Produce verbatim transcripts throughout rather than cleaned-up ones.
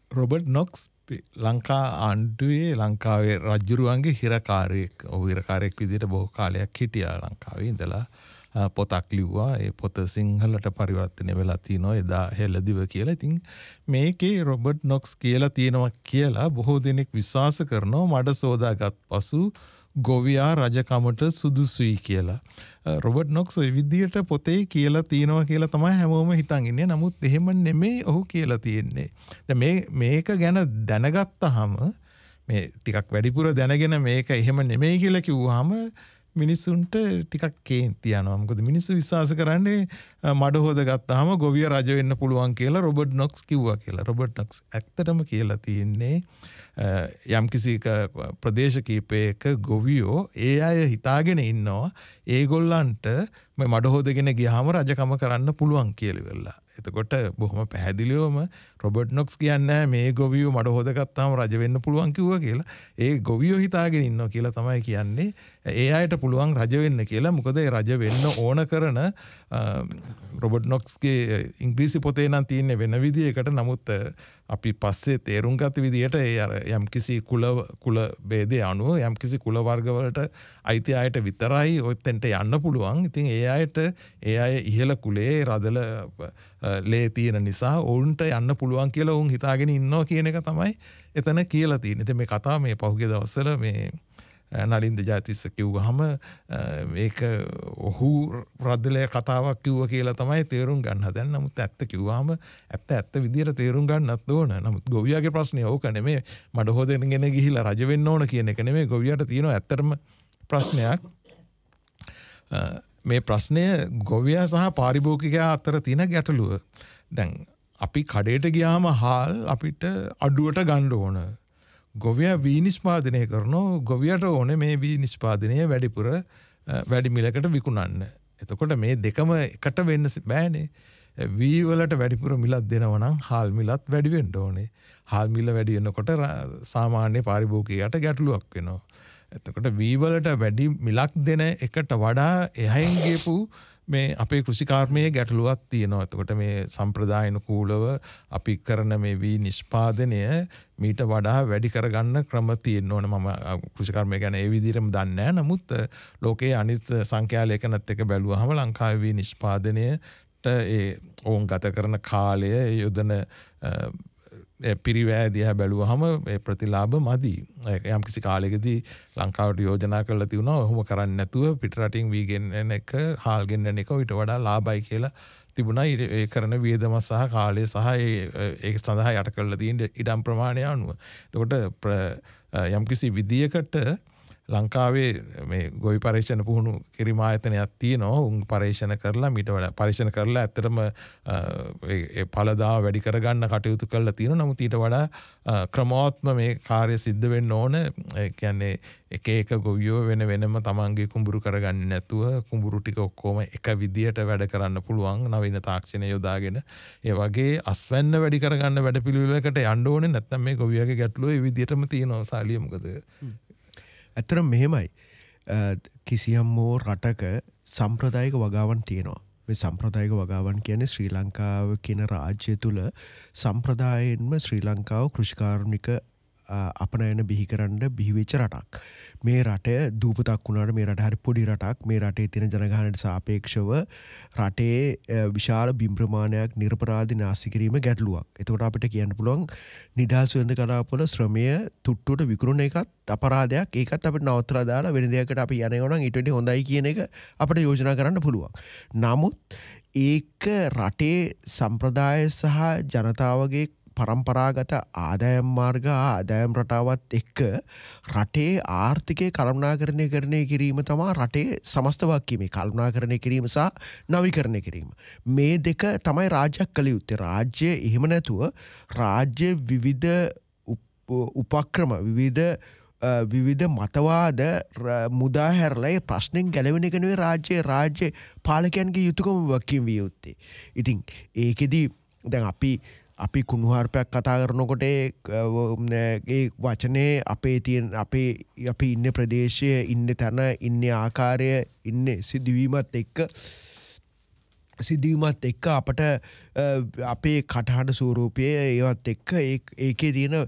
Robert Knox Lanka ආණ්ඩුවේ ලංකාවේ රජ්ජුරුවන්ගේ හිරකාරයෙක් හිරකාරයෙක් විදිහට බොහෝ කාලයක් හිටියා ලංකාවේ ඉඳලා පොතක් ලිව්වා. ඒ පොත සිංහලට පරිවර්තනය වෙලා තිනවා එදා හෙළදිව කියලා. ඉතින් මේකේ රොබර්ට් නොක්ස් කියලා තියෙනවා කියලා බොහෝ දෙනෙක් විශ්වාස කරනවා මඩ සෝදාගත් පසු ගොවියා රජකමට සුදුසුයි කියලා. රොබර්ට් නොක්ස් ওই විදිහට පොතේ කියලා තියෙනවා කියලා තමයි හැමෝම හිතන් ඉන්නේ. නමුත් එහෙම නෙමෙයි ඔහු කියලා තියෙන්නේ. දැන් මේ මේක ගැන දැනගත්තාම මේ ටිකක් වැඩිපුර දැනගෙන මේක එහෙම නෙමෙයි කියලා කිව්වහම මිනිස්සුන්ට ටිකක් කේන්ති යනවා. මොකද මිනිස්සු විශ්වාස කරන්නේ මඩ හොද ගත්තාම ගොවිය රජ වෙන්න පුළුවන් කියලා රොබර්ට් නොක්ස් කිව්වා කියලා. රොබර්ට් නොක්ස් ඇත්තටම කියලා තියෙන්නේ යම්කිසි ප්‍රදේශ කීපයක ගොවියෝ ඒ අය හිතාගෙන ඉන්නවා ඒගොල්ලන්ට මේ මඩ හොදගෙන ගියාම රජකම කරන්න පුළුවන් කියලා වෙලා. එතකොට බොහොම පැහැදිලිවම රොබර්ට් නොක්ස් කියන්නේ මේ ගොවියෝ මඩ හොදගත්තාම රජ වෙන්න පුළුවන් කිව්වා කියලා. ඒ ගොවියෝ හිතාගෙන ඉන්නවා කියලා තමයි කියන්නේ. ඒ අයට පුළුවන් රජ වෙන්න කියලා. මොකද ඒ රජ වෙන්න ඕන කරන රොබර්ට් නොක්ස්ගේ ඉංග්‍රීසි පොතේ නම් තියෙන්නේ වෙන විදියකට. නමුත් අපි පස්සේ තේරුම් ගත විදියට ඒ අර යම්කිසි කුල කුල ભેදේ අනුව යම්කිසි කුල වර්ග වලට අයිති අයට විතරයි ඔතෙන්ට යන්න පුළුවන්. ඉතින් ඒ අයට ඒ අය ඉහළ කුලේ රදල ලේ තියෙන නිසා ඔවුන්ට යන්න පුළුවන් කියලා ඔවුන් හිතාගෙන ඉන්නවා කියන එක තමයි එතන කියලා තියෙන්නේ. ඉතින් මේ කතාව මේ පහුගිය දවස්වල මේ නලින්ද ජාතිස්ස කිව්වහම මේක ඔහු රදලේ කතාවක් කිව්වා කියලා තමයි තේරුම් ගන්න හදන්නේ. නමුත් ඇත්ත කිව්වහම ඇත්ත ඇත්ත විදියට තේරුම් ගන්නත් ඕන. නමුත් ගොවියාගේ ප්‍රශ්නේ ඕක නෙමෙයි. මඩ හොදගෙන ගිහිලා රජ වෙන්න ඕන කියන එක නෙමෙයි. ගොවියාට තියෙන ඇත්තටම ප්‍රශ්නයක්. මේ ප්‍රශ්නය ගොවියා සහ පාරිභෝගිකයා අතර තියෙන ගැටලුව. දැන් අපි කඩේට ගියාම හාල් අපිට අඩුවට ගන්න ඕන. ගොවියා වී නිෂ්පාදනය කරනවා. ගොවියට ඕනේ මේ වී නිෂ්පාදනය වැඩිපුර වැඩි මිලකට විකුණන්න. එතකොට මේ දෙකම එකට වෙන්න බෑනේ. වී වලට වැඩිපුර මිලක් දෙනවා නම් හාල් මිලත් වැඩි වෙන්න ඕනේ. හාල් මිල වැඩි වෙනකොට සාමාන්‍ය පාරිභෝගිකයාට ගැටලුවක් වෙනවා. එතකොට වී වලට වැඩි මිලක් දෙන එකට වඩා එහයින් ගියපු මේ අපේ කෘෂිකාර්මයේ ගැටලුවක් තියෙනවා. එතකොට මේ සම්ප්‍රදායනුකූලව අපි කරන මේ වී නිෂ්පාදනය මීට වඩා වැඩි කරගන්න ක්‍රම තියෙන්න ඕන. මම කෘෂිකර්මය ගැන ඒ විදිහටම දන්නේ නැහැ. නමුත් ලෝකයේ අනිත් සංඛ්‍යා ලේඛනත් එක්ක බැලුවහම ලංකාවේ වී නිෂ්පාදනයට ඒ ඔවුන් ගත කරන කාලය යොදන පිරිවැය දිහා බැලුවහම ඒ ප්‍රතිලාභ මදි. යම් කිසි කාලයකදී ලංකාවට යෝජනා කරලා තියුණා ඔහොම කරන්නේ නැතුව පිටරටින් වී ගෙන්නන එක හාල් ගෙන්නන එක ඊට වඩා ලාභයි කියලා තිබුණා. ඒ කරන වියදම සහ කාලය සහ ඒ සඳහා යට කරලා තියෙන ඉඩම් ප්‍රමාණය අනුව. එතකොට යම් කිසි විදියකට ලංකාවේ මේ ගොවි පරීක්ෂණ පුහුණු කිරීම ආයතනයක් තියෙනවා. උන් පරීක්ෂණ කරලා මීට වඩා පරීක්ෂණ කරලා ඇත්තටම ඒ ඵලදාව වැඩි කරගන්න කටයුතු කරලා තියෙනවා. නමුත් ඊට වඩා ක්‍රමාත්මක මේ කාර්ය සිද්ධ වෙන්න ඕන. ඒ කියන්නේ එක එක ගොවියෝ වෙන වෙනම තමන්ගේ කුඹුරු කරගන්නේ නැතුව කුඹුරු ටික ඔක්කොම එක විදියට වැඩ කරන්න පුළුවන් නවීන තාක්ෂණය යොදාගෙන. ඒ වගේ අස්වැන්න වැඩි කරගන්න වැඩපිළිවෙලකට යන්න ඕනේ. නැත්නම් මේ ගොවියාගේ ගැටලුව ඒ විදියටම තියෙනවා. සාලිය මොකද? ඇත්තටම මෙහෙමයි. කිසියම් හෝ රටක සම්ප්‍රදායික වගාවන් තියෙනවා. මේ සම්ප්‍රදායික වගාවන් කියන්නේ ශ්‍රී ලංකාව කියන රාජ්‍ය තුල සම්ප්‍රදායෙන්ම ශ්‍රී ලංකාව කෘෂිකාර්මික අපනයන බිහි කරන්න බිහිවෙච්ච රටක්. මේ රට දූපතක් වුණාට මේ රට හරි පොඩි රටක්. මේ රටේ තියෙන ජනගහනයට සාපේක්ෂව රටේ විශාල බිම් ප්‍රමාණයක් නිර්පරාධ නාස්ති කිරීම ගැටලුවක්. එතකොට අපිට කියන්න පුළුවන් නිදහස් වෙළඳ කලාපවල ශ්‍රමය තුට්ටුවට විකුණන එකත් අපරාධයක්. ඒකත් අපිට නවත්තලා දාලා වෙන දෙයකට අපි යනවා නම් ඊට වඩා හොඳයි කියන එක අපිට යෝජනා කරන්න පුළුවන්. නමුත් ඒක රටේ සම්ප්‍රදාය සහ ජනතාවගේ පරම්පරාගත ආදායම් මාර්ග ආදායම් රටාවත් එක්ක රටේ ආර්ථිකය කළමනාකරණය කරණය කිරීම තමයි රටේ සමස්ත වාක්‍යයේ කළමනාකරණය කිරීම සහ නවීකරණය කිරීම. මේ දෙක තමයි රාජ්‍යයක් කළ යුත්තේ. රාජ්‍ය එහෙම නැතුව රාජ්‍ය විවිධ උපක්‍රම විවිධ විවිධ මතවාද මුදා හැරලා ඒ ප්‍රශ්නෙන් ගැලවෙන එක නෙවෙයි රාජ්‍ය රාජ්‍ය පාලකයන්ගේ යුතුයකම වකින් විය යුත්තේ. ඉතින් ඒකෙදි දැන් අපි අපි කුණුහාරපයක් කතා කරනකොට ඒ වචනේ අපේ තියෙන අපේ අපි ඉන්න ප්‍රදේශයේ ඉන්න තැන ඉන්න ආකාරය ඉන්න සිදුවීමත් එක්ක සිදුවීමත් එක්ක අපට අපේ කටහඬ ස්වරූපය ඒවත් එක්ක ඒකේ තියෙන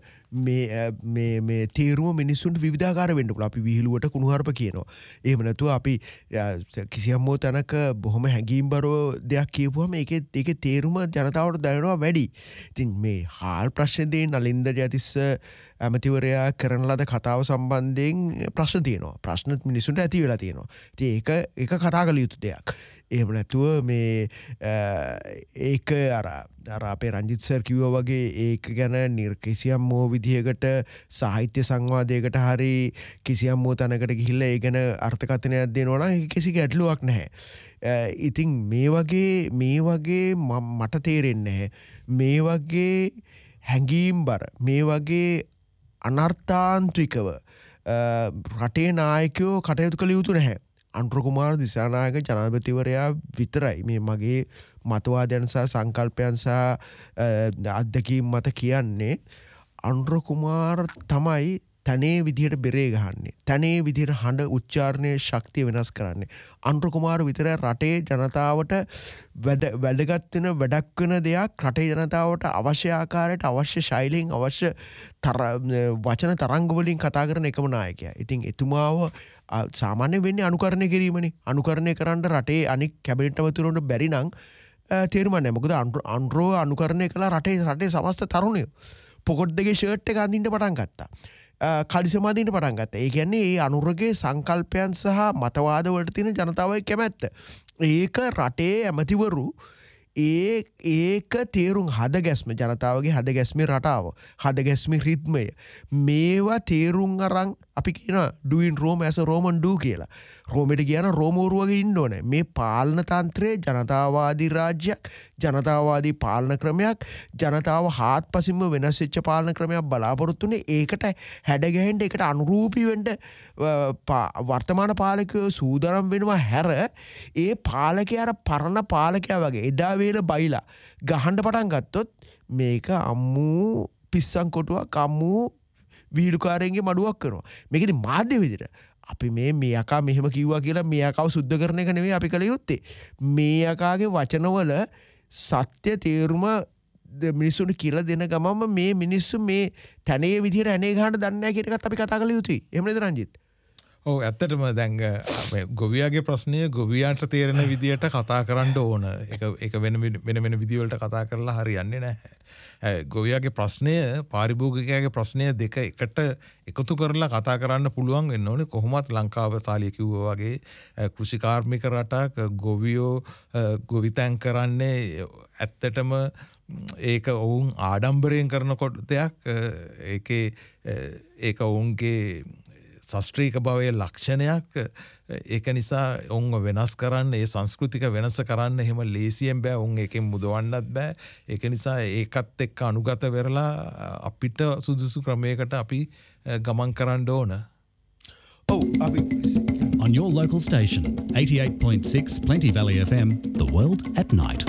මේ තේරුම මිනිස්සුන්ට විවිධාකාර වෙන්න පුළුවන්. අපි විහිළුවට කුණුහරුප කියනවා. එහෙම නැතුව අපි කිසියම් මො තැනක බොහොම හැඟීම්බරව දෙයක් කියපුවම ඒකේ ඒකේ තේරුම ජනතාවට දැනෙනවා වැඩි. ඉතින් මේ හාල් ප්‍රශ්නේදී නලින්ද ජයතිස්ස ඇමතිවරයා කරන ලද කතාව සම්බන්ධයෙන් ප්‍රශ්න තියෙනවා. ප්‍රශ්න මිනිස්සුන්ට ඇති වෙලා තියෙනවා. ඉතින් ඒක ඒක කතා කළ යුතු දෙයක්. එහෙම නැතුව මේ ඒක අර අර අපේ රංජිත් සර් කිව්වා වගේ ඒක ගැන නිර්කිසියම් මෝ විදිහකට සාහිත්‍ය සංවාදයකට හරි කිසියම් මෝ තැනකට ගිහිල්ලා ඒ ගැන අර්ථකථනයක් දෙනවා නම් ඒක කිසි ගැටලුවක් නැහැ. ඉතින් මේ වගේ මේ වගේ මට තේරෙන්නේ නැහැ. මේ වගේ හැඟීම්බර මේ වගේ අනර්ථාන්ත්‍රිකව රටේ නායකයෝ කටයුතු කළ යුතු නැහැ. අනුර කුමාර දිසානායක ජනාධිපතිවරයා විතරයි මේ මගේ මතවාදයන් සහ සංකල්පයන් සහ අත්දැකීම් මත කියන්නේ. අනුර කුමාර තමයි තනේ විදිහට බෙරේ ගහන්නේ. තනේ විදිහට හඬ උච්චාරණයේ ශක්තිය වෙනස් කරන්නේ. අනුර කුමාර විතරයි රටේ ජනතාවට වැදගත් වෙන වැඩක් වෙන දෙයක් රටේ ජනතාවට අවශ්‍ය ආකාරයට අවශ්‍ය ශෛලීන් අවශ්‍ය වචන තරංග වලින් කතා කරන එකම නායකයා. ඉතින් එතුමාව සාමාන්‍ය වෙන්නේ අනුකරණය කිරීමනේ. අනුකරණය කරන්න රටේ අනික් කැබිනට් ඇමතිවරුන්ට බැරි නම් තේරුම් නැහැ. මොකද අනුරව අනුකරණය කළා රටේ රටේ සමස්ත තරුණයෝ. පොකට් දෙකේ ෂර්ට් එක අඳින්න පටන් ගත්තා. කලිසමාදීන්ට පටන් ගත්තා. ඒ කියන්නේ ඒ අනුරගේ සංකල්පයන් සහ මතවාද වලට තියෙන ජනතාවගේ කැමැත්ත. ඒක රටේ ඇමතිවරු ඒ ඒක තේරුම් හදගැස්ම ජනතාවගේ හදගැස්මේ රටාව හදගැස්මේ රිද්මය මේවා තේරුම් අරන් අපි කියනවා doing Rome as a Roman do කියලා. රෝමෙට කියන රෝමෝරු වගේ ඉන්න ඕනේ. මේ පාලන තන්ත්‍රයේ ජනතාවාදී රාජ්‍යයක්, ජනතාවාදී පාලන ක්‍රමයක්, ජනතාව හාත්පසින්ම වෙනස් වෙච්ච පාලන ක්‍රමයක් බලාපොරොත්තුනේ. ඒකට හැඩගැහෙන්න ඒකට අනුරූපී වෙන්න වර්තමාන පාලකයෝ සූදානම් වෙනවා හැර ඒ පාලකයා අර පරණ පාලකයා වගේ එදා වේල බයිලා ගහන්න පටන් ගත්තොත් මේක අම්මු පිස්සන් කොටුවක් අම්මු විහිළුකාරයන්ගේ මඩුවක් කරනවා. මේකෙදි මාධ්‍ය විදිහට අපි මේ මේ අකා මෙහෙම කිව්වා කියලා මේ අකාව සුද්ධ කරන එක නෙවෙයි අපි කළ යුත්තේ. මේ අකාගේ වචනවල සත්‍ය තේරුම මිනිස්සුන්ට කියලා දෙන ගමම මේ මිනිස්සු මේ තනේ විදිහට ඇනේ ගහන්න දන්නේ නැහැ කියන එකත් අපි කතා කළ යුතුයි. එහෙම නේද රංජිත්? ඔව් ඇත්තටම දැන් ගොවියාගේ ප්‍රශ්නය ගොවියාන්ට තේරෙන විදියට කතා කරන්න ඕන. ඒක ඒක වෙන වෙන වෙන විදි වලට කතා කරලා හරියන්නේ නැහැ. ගොවියාගේ ප්‍රශ්නය පාරිභෝගිකයාගේ ප්‍රශ්නය දෙක එකට එකතු කරලා කතා කරන්න පුළුවන් වෙන්න ඕනේ. කොහොමත් ලංකාව තාලිය කිව්වා වගේ කෘෂිකාර්මික රටක් ගොවියෝ ගොවිතැන් කරන්නේ ඇත්තටම ඒක ඔවුන් ආඩම්බරයෙන් කරනකොට දෙයක්. ඒකේ ඒක ඔවුන්ගේ ශාස්ත්‍රීය භවයේ ලක්ෂණයක්. ඒක නිසා ඔවුන් වෙනස් කරන්න ඒ සංස්කෘතික වෙනස කරන්න එහෙම ලේසියෙන් බෑ. ඔවුන් ඒකෙන් මුදවන්නත් බෑ. ඒක නිසා ඒකත් එක්ක අනුගත වෙරලා අපිට සුදුසු ක්‍රමයකට අපි ගමන් කරන්න ඕන. ඔව් අපි on your local station eighty-eight point six Plenty Valley F M, the world at night.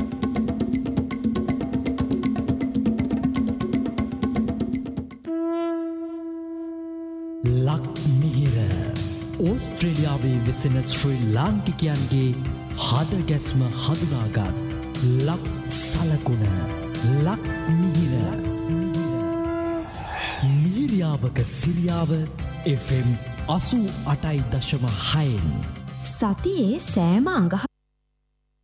ලක්මිහිර ඕස්ට්‍රේලියාවේ වෙසෙන ශ්‍රී ලාංකිකයන්ගේ හදගැස්ම හඳුනාගත් ලක් සලකුණ ලක්මිහිර මීරියාවක සිරියාව එෆ් එම් අසූ අටයි දශම හයෙන් සතියේ සෑම අඟහ